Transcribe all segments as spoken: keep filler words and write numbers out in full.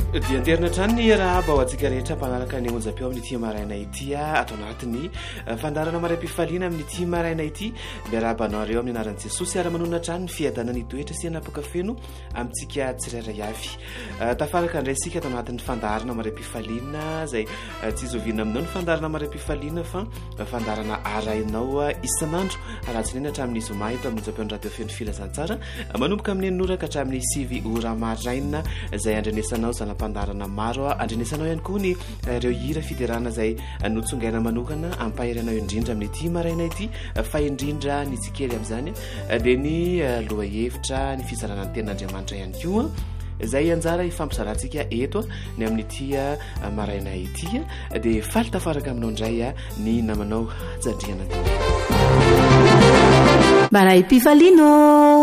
dianterina trany ny rahaba ho antsika rehetra mpanaraka ny onjam-peo amin'ity maraina ity atao anatiny fandarana maray-pifaliana amin'ity maraina ity miarabanareo amin'ny anaran'i Jesosy ara-manonana trany ny fiadana ny toetra sy anapaka feno amintsika tsirairay avy tafaraka indray sika atao anatin'ny fandarana maray-pifaliana zay tsy zoviana aminao ny fandarana maray-pifaliana fa fandarana arainao isan'andro aratsinena hatramin'ny zoma eto amin'ny onjam-peo ny radio feno filazantsara manomboka amin'ny enoraka hatramin'ny sivy ora maraina zay andrenesanao zanam-pandarana maro andrenesanao ihany koa ny ireo hira fiderana zay notsongaina manokana ampahiranao indrindra amin'ity maraina ity fa indrindra ny tsikely amin'izany dia ny loha hevitra ny fizarana ny ten'Andriamanitra ihany koa zay anjara ifampizarantsika eto ny amin'ity maraina ity dia faly tafaraka aminao indray ny namanao jadriana maray-pifaliano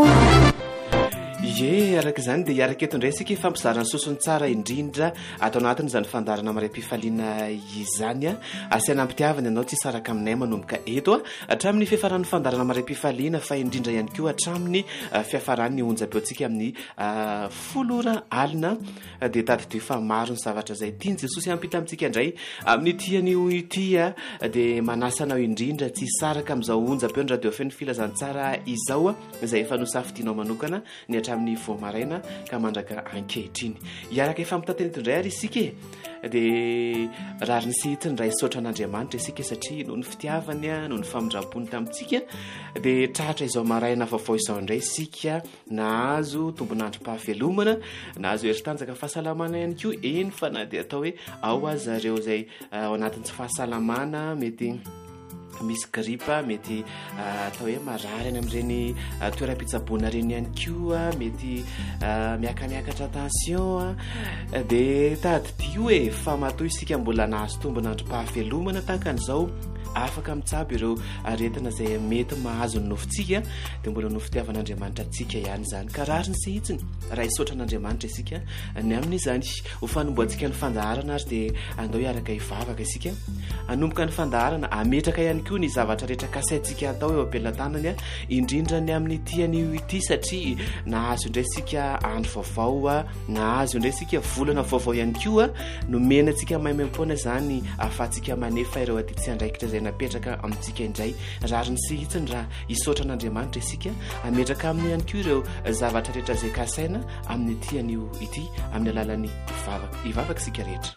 ye araka izany dia iaraka eto indray sika fampizarana sosony tsara indrindra atao anatiny izany fandarana maray-pifaliana izany a asiana ampitiavana ianao tsy saraka aminay manomboka eto a hatramin'ny fiafaran'ny fandarana maray-pifaliana fa indrindra ihany koa hatramin'ny fiafaran'ny onjam-peontsika amin'ny folora alina dia tady dia fa maro ny zavatra zay tiany Jesosy hampita amintsika indray amin'ny tian'io ity a dia manasanao indrindra tsy saraka amin'izao onjam-peo ny radio feno filazantsara izao a zay efa nosafidianao manokana ny hatramin'ny vao maraina ka mandraka ankehitriny iaraka efa mitatena eto indray ary isika dia rary ny sihitsy ny ray saotra an'Andriamanitra isika satria noho ny fitiavany a noho ny famindrabony tamintsika dia tratra izao maraina vaovao izao indray isika nahazo tombonandrom-pahavelomana nahazo heritanjaka fahasalamana ihany koa eny fa na dia atao hoe ao azareo zay ao anatin'ny tsy fahasalamana mety misy gripa mety atao hoe marary any amin'ireny toeram-pitsaboana reny ihany koa mety miakamiakatra tension dia tady tia hoe fa matoa isika mbola nahazo tombonandrom-pahavelomana tahaka an'izao afaka mitsabo ireo aretina zay mety mahazo ny nofitsika dia mbola nofitiavan'Andriamanitra antsika ihany zany ka rary ny sihitsiny raha isotra an'Andriamanitra isika ny amin'izany ho fanomboantsika ny fandaharana ary dia andao iaraka hivavaka isika anomboka ny fandaharana ametraka ihany koa ny zavatra rehetra kasaintsika atao eo ampelantanany a indrindra ny amin'ny tian'io ity satria nahazo indray sika andro vaovao a nahazo indray sika volana vaovao ihany koa nomena antsika maimaimpona zany ahafahantsika manefa ireo aty tsy andraikitra zay napetraka amintsika indray rary ny sihitsiny raha isotra an'Andriamanitra isika ametraka amin'ny ihany koa ireo zavatra rehetra zay kasaina amin'ny tian'io ity amin'ny alalan'ny ivavaka ivavaka isika rehetra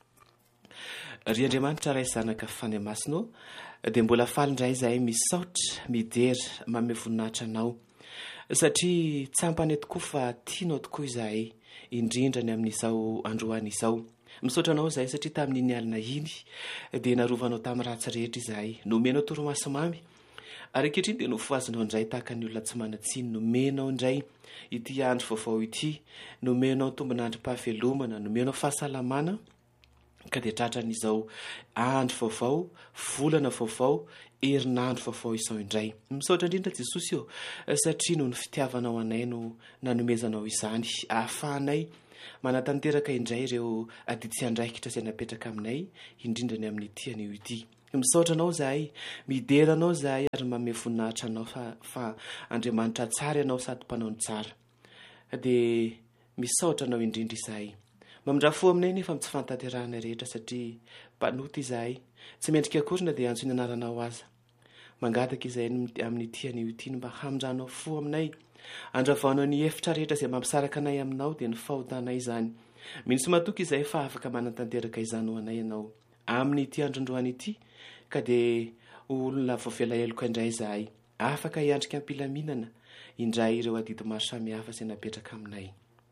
ry Andriamanitra ray zanaka fany masino dia mbola faly indray zahay misaotra midera mame voninahitra anao satria tsy ampany tokoa fa tianao tokoa izahay indrindra ny amin'izao androany izao misaotra anao zahay satria tamin'iny alina iny dia narovanao tamin'ny ratsy rehetra izahay nomenao toromaso mamy ary ankehitriny dia nofoazonao indray tahaka ny olona tsy manatsiny nomenao indray ity andro vaovao ity nomenao tombonandrom-pahavelomana nomenao fahasalamana ka dia tratran'izao andro vaovao volana vaovao herinandro vaovao izao indray misaotra indrindra Jesosy io satria noho ny fitiavanao anay no nanomezanao izany ahafahanay manatanteraka indray ireo ady tsy andraikitra izay napetraka aminay indrindra ny amin'ny tian'io ity misaotra anao zahay mideranao zahay ary mame voninahitra anao fa, fa Andriamanitra tsara ianao sady mpanao ny tsara dia misaotra anao indrindra izahay mamindrafo aminay nefa tsy fantaterahana rehetra satria mpanota izahay tsy mendrika akorina dia antso ny anaranao aza mangataka izahay amin'ny tian'io ity mba hamindranao fo aminay andravaonao ny efitra rehetra izay mampisaraka anay aminao dia ny fahotanay izany minisy matoka izahay fa afaka manatanteraka izany ho anay ianao amin'ity androndroany ity ka dia olona voavela heloka indray izahay afaka hiandrika ampilaminana indray ireo adidy maro samihafa izay napetraka aminay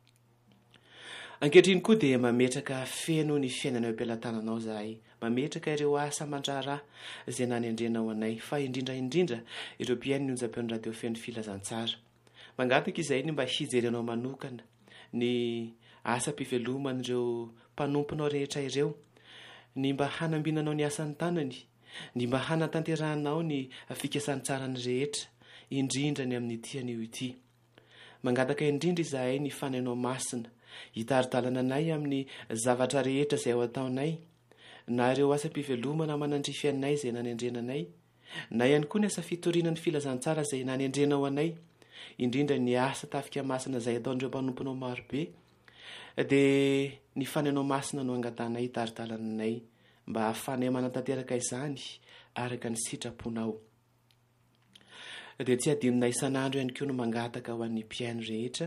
ankehitriny koa dia mametraka feno ny fiainana eo ampelantananao zahay mametraka ireo asa mandraraha izay nanendrenao anay fa indrindra indrindra ireo mpiainy ny onjam-peon'ny radio feno filazantsara mangataka izahay ny mba hijerenao manokana ny asa-piveloman'ireo mpanomponao rehetra ireo ny mba hanambinanao ny asan'ny tanany ny mba hanatanterahanao ny fikasan'ny tsarany rehetra indrindra ny amin'ny tian'io ity mangataka indrindra izahay ny fanainao masina hitaridalana anay amin'ny zavatra rehetra izay ao ataonay na ireo asa-pivelomana manandrify anay izay nanendrenanay na ihany koa ny asa fitorinan'ny filazantsara izay nanendrenao anay indrindra ny asa tafika masina izay ataon'ireo mpanomponao marobe dia ny fanenao masina no angatanay taritalananay mba hahafanay manatanteraka izany araka ny sitraponao. Dia tsy adinona isan'andro ihany koa no mangataka ho an'ny mpiaino rehetra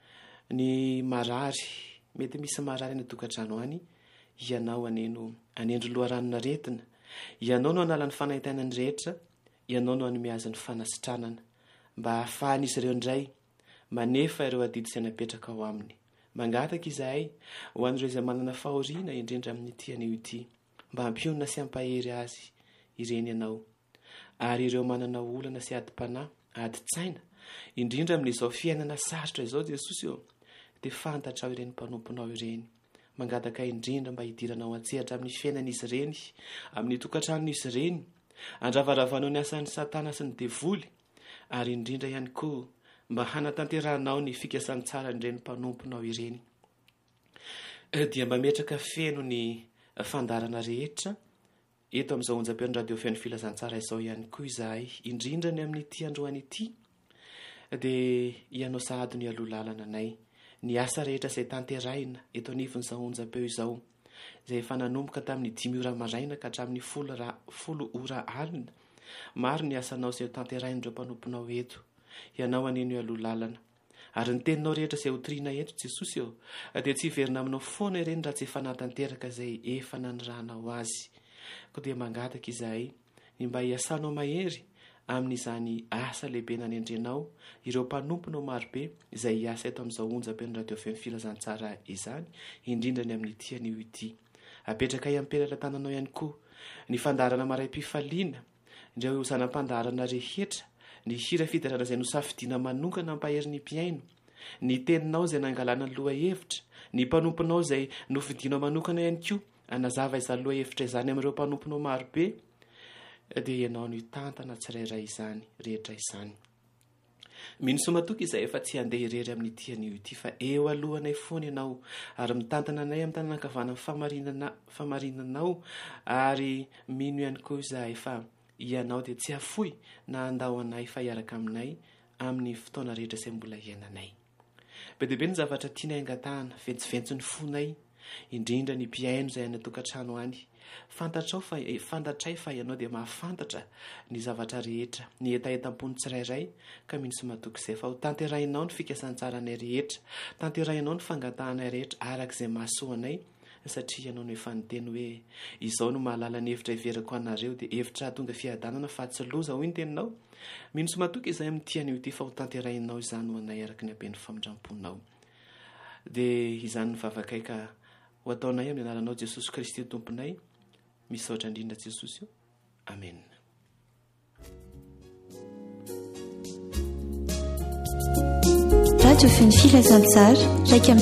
ny marary, mety misy marary ny tokantrano any, ianao aneno anendro loharanona retina, ianao no analany fanaintainany rehetra, ianao no anymiazany fanasitranana mba hahafahan'izy ireo indray manefa ireo adidy sy napetraka ao aminy. Mangataka izahay ho an'ireo izay manana fahoriana indrindra amin'ny tian'io ity mba hampionina sy hampahery azy ireny ianao, ary ireo manana olana sy adi-panahy adi-tsaina indrindra amin'izao fiainana sarotra izao Jesosy eo, dia fantatra ao ireny mpanomponao ireny. Mangataka indrindra mba hidiranao atsehatra amin'ny fiainan'izy ireny, amin'ny tokantranon'izy ireny, andravaravanao ny asan'ny satana sy ny devoly, ary indrindra ihany koa mba hanatanteranao ny fikasany tsara ireny mpanomponao ireny. Dia mba metraka feno ny fandarana rehetra eto amin'izao onjam-peo radio feno filazantsara izao ihany koa izahay, indrindra ny amin'ny ity androany ity, dia ianao sahady ny aloha lalana anay ny asa rehetra izay tanterahina eto anivon'izao onjam-peo izao, izay efa nanomboka tamin'ny dimy ora maraina ka hatramin'ny folo ra folo ora alina. Maro ny asanao izay tanterahindreo mpanomponao eto, ianao aneno aloha lalana, ary ny teninao rehetra izay hotoriana eto Jesosy eo, dia tsy hiverina aminao foana ireny raha tsy efa natanteraka izay efa nanirahanao azy. Koa dia mangataka izahay ny mba hiasanao mahery amin'izany asa lehibe nanendrenao ireo mpanomponao marobe izay hiasa eto amin'izao onjam-peo radio feno filazantsara izany, indrindra ny amin'ny tian'io ity. Apetraka hiamperatra tananao ihany koa ny fandarana maray-pifaliana, indreo zanam-pandarana rehetra, ny hira fidarana izay nosafidiana manokana ampahery ny mpiaino, ny teninao izay nangalana ny loha hevitra, ny mpanomponao izay nofidianao manokana ihany koa anazava izany loha hevitra izany amin'ireo mpanomponao marobe, dia ianao ny tantana tsirairay izany rehetra izany. Mino somatoka izay efa tsy handeha irery amin'ny tian'io ity fa eo alohanay foana ianao, ary mitantana anay amin'ny tanànan-kavanana famarinana famarinanao, ary mino ihany koa izahay fa ianao dia tsy hafoy na andao anay fa hiaraka aminay amin'ny fotoana rehetra izay mbola iainanay. Be dia be ny zavatra tianay angatahana, ventsiventsy ny fonay, indrindra ny mpiaino izay any tokantrano any. Fantatrao fa fantatray fa ianao dia mahafantatra ny zavatra rehetra, ny etaetam-pony tsirairay, ka mino somatoka izay fa ho tanterahinao ny fikasan-tsaranay rehetra, tanterahinao ny fangatahanay rehetra arak'izay mahasoa anay, satria ianao no efa niteny hoe izao no mahalala ny hevitra iverako anareo dia hevitra tonga fiadanana fa tsy loza hoy ny teninao. Mino somatoka izay amin'ny tian'io ity fa ho tanterahinao izany ho anay araka ny haben'ny famindramponao. Dia izany ny vavakay ka ho ataonay amin'ny anaranao Jesosy Kristy tomponay, misaotra indrindra Jesosy io. Amen. Radio Feno Filazantsara, raika